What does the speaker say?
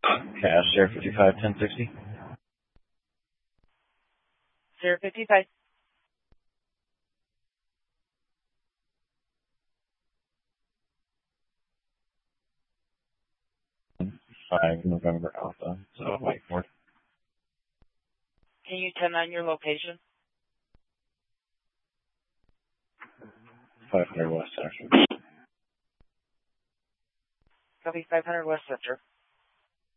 Cash, Sierra 55, 1060. Sierra 55. 5 November Alpha, so Whiteford. Can you 10-9 your location? 500 West Center. Copy 500 West Center.